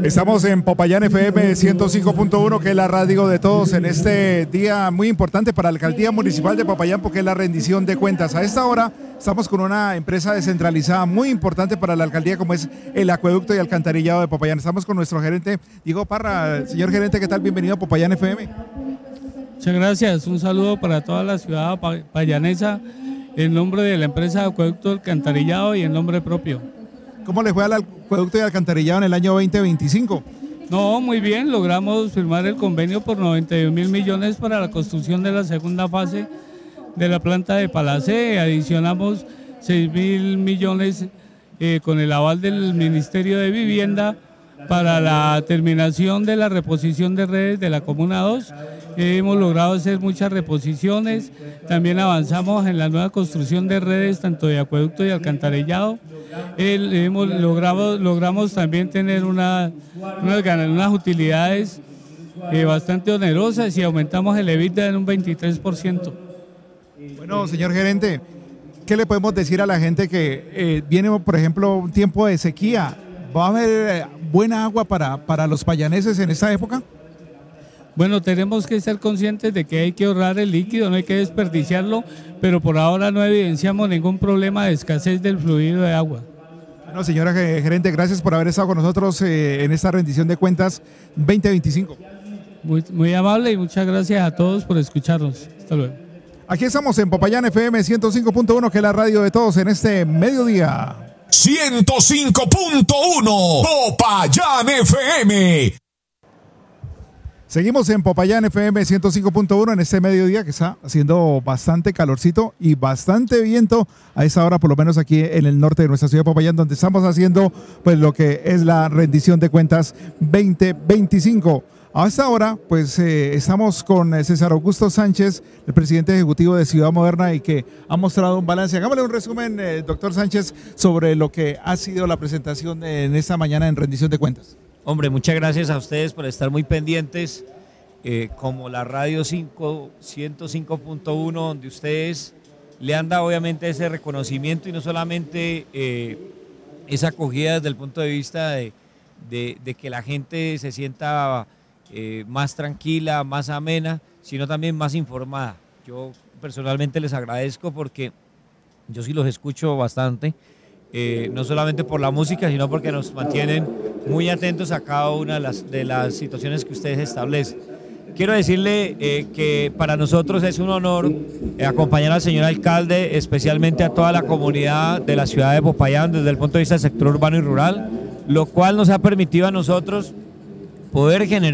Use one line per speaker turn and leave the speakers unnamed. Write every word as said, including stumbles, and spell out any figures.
Estamos en Popayán F M ciento cinco punto uno, que es la radio de todos, en este día muy importante para la Alcaldía Municipal de Popayán, porque es la rendición de cuentas. A esta hora estamos con una empresa descentralizada muy importante para la alcaldía, como es el acueducto y alcantarillado de Popayán. Estamos con nuestro gerente, Diego Parra. Señor gerente, ¿qué tal? Bienvenido a Popayán F M.
Muchas gracias. Un saludo para toda la ciudad payanesa, en nombre de la empresa de acueducto y alcantarillado y en nombre propio.
¿Cómo le fue al acueducto y alcantarillado en el año veinte veinticinco?
No, muy bien, logramos firmar el convenio por noventa y un mil millones para la construcción de la segunda fase de la planta de Palacé. Adicionamos seis mil millones eh, con el aval del Ministerio de Vivienda para la terminación de la reposición de redes de la Comuna dos. Eh, hemos logrado hacer muchas reposiciones, también avanzamos en la nueva construcción de redes tanto de acueducto y alcantarillado. Eh, hemos logrado, logramos también tener una, unas, unas utilidades eh, bastante onerosas y aumentamos el EBITDA en un veintitrés por ciento.
Bueno, señor gerente, ¿qué le podemos decir a la gente que eh, viene, por ejemplo, un tiempo de sequía? ¿Va a haber buena agua para, para los payaneses en esta época?
Bueno, tenemos que ser conscientes de que hay que ahorrar el líquido, no hay que desperdiciarlo, pero por ahora no evidenciamos ningún problema de escasez del fluido de agua.
Bueno, señora gerente, gracias por haber estado con nosotros eh, en esta rendición de cuentas veinte veinticinco.
Muy, muy amable y muchas gracias a todos por escucharnos. Hasta luego.
Aquí estamos en Popayán F M ciento cinco punto uno, que es la radio de todos en este mediodía.
ciento cinco punto uno Popayán F M.
Seguimos en Popayán F M ciento cinco punto uno en este mediodía, que está haciendo bastante calorcito y bastante viento a esta hora, por lo menos aquí en el norte de nuestra ciudad de Popayán, donde estamos haciendo pues lo que es la rendición de cuentas veinte veinticinco. A esta hora pues eh, estamos con César Augusto Sánchez, el presidente ejecutivo de Ciudad Moderna, y que ha mostrado un balance. Hagámosle un resumen, eh, doctor Sánchez, sobre lo que ha sido la presentación en esta mañana en rendición de cuentas.
Hombre, muchas gracias a ustedes por estar muy pendientes, eh, como la radio ciento cinco punto uno, donde ustedes le han dado obviamente ese reconocimiento y no solamente eh, esa acogida desde el punto de vista de, de, de que la gente se sienta eh, más tranquila, más amena, sino también más informada. Yo personalmente les agradezco porque yo sí los escucho bastante. Eh, no solamente por la música, sino porque nos mantienen muy atentos a cada una de las, de las situaciones que ustedes establecen. Quiero decirle eh, que para nosotros es un honor eh, acompañar al señor alcalde, especialmente a toda la comunidad de la ciudad de Popayán desde el punto de vista del sector urbano y rural, lo cual nos ha permitido a nosotros poder generar